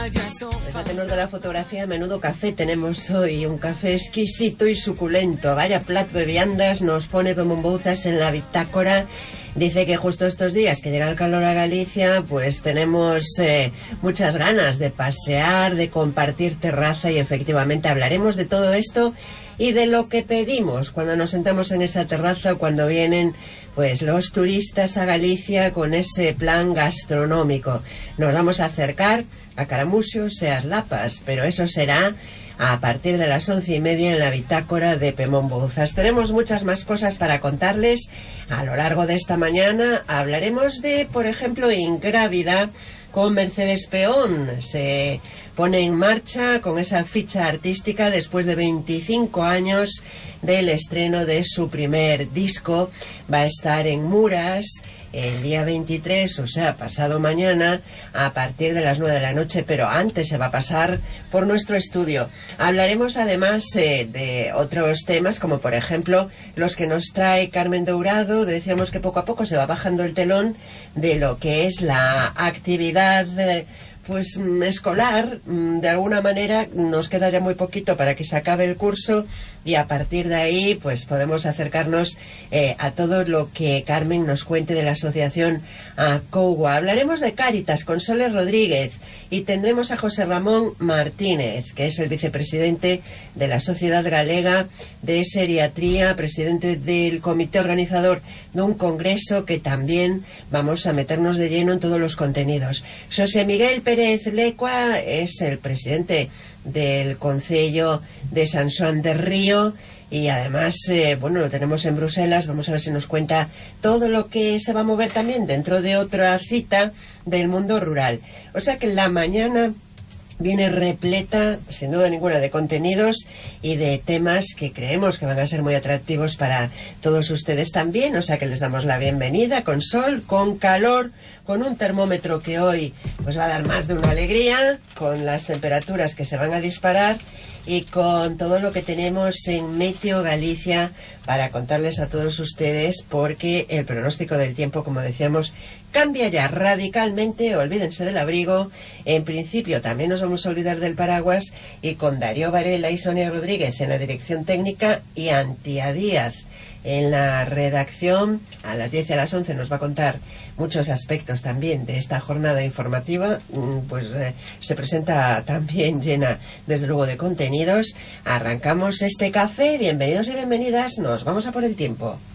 Pues a tenor de la fotografía, menudo café tenemos hoy, un café exquisito y suculento. Vaya plato de viandas nos pone Pemón Bouzas en la bitácora. Dice que justo estos días que llega el calor a Galicia, pues tenemos muchas ganas de pasear, de compartir terraza, y efectivamente hablaremos de todo esto y de lo que pedimos cuando nos sentamos en esa terraza, cuando vienen pues los turistas a Galicia con ese plan gastronómico. Nos vamos a acercar a Caramuxos e as Lapas, pero eso será a partir de las 11:30 en la bitácora de Pemón Bouzas. Tenemos muchas más cosas para contarles a lo largo de esta mañana. Hablaremos de, por ejemplo, Ingrávida con Mercedes Peón. Se pone en marcha con esa ficha artística después de 25 años del estreno de su primer disco. Va a estar en Muras el día 23, o sea, pasado mañana, a partir de las 9 de la noche, pero antes se va a pasar por nuestro estudio. Hablaremos además de otros temas, como por ejemplo los que nos trae Carmen Dourado. Decíamos que poco a poco se va bajando el telón de lo que es la actividad pues escolar. De alguna manera nos queda ya muy poquito para que se acabe el curso, y a partir de ahí pues podemos acercarnos a todo lo que Carmen nos cuente de la asociación ACOUA. Hablaremos de Cáritas con Soler Rodríguez, y tendremos a José Ramón Martínez, que es el vicepresidente de la Sociedad Galega de Seriatría, presidente del comité organizador de un congreso que también vamos a meternos de lleno en todos los contenidos. José Miguel Pérez Lecua es el presidente del Concello de San Xoán de Río, y además, lo tenemos en Bruselas. Vamos a ver si nos cuenta todo lo que se va a mover también dentro de otra cita del mundo rural. O sea que la mañana viene repleta, sin duda ninguna, de contenidos y de temas que creemos que van a ser muy atractivos para todos ustedes también. O sea que les damos la bienvenida con sol, con calor, con un termómetro que hoy pues va a dar más de una alegría, con las temperaturas que se van a disparar, y con todo lo que tenemos en Meteo Galicia para contarles a todos ustedes, porque el pronóstico del tiempo, como decíamos, cambia ya radicalmente. Olvídense del abrigo. En principio también nos vamos a olvidar del paraguas, y con Darío Varela y Sonia Rodríguez en la dirección técnica y Antía Díaz en la redacción, a las 10 y a las 11 nos va a contar muchos aspectos también de esta jornada informativa. Se presenta también llena, desde luego, de contenidos. Arrancamos este café. Bienvenidos y bienvenidas. Nos vamos a por el tiempo.